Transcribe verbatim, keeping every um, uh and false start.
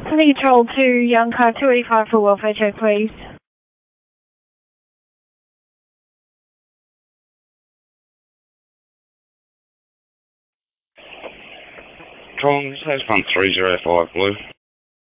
Control to Young Car two eighty-five for welfare check, please. Control, this is one three zero five Blue.